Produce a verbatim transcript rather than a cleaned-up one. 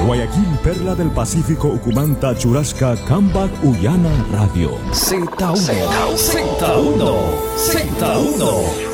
Guayaquil, Perla del Pacífico, Ucumanta, Churrasca, Cambac, Uyana Radio. Z uno, Z uno, Z uno.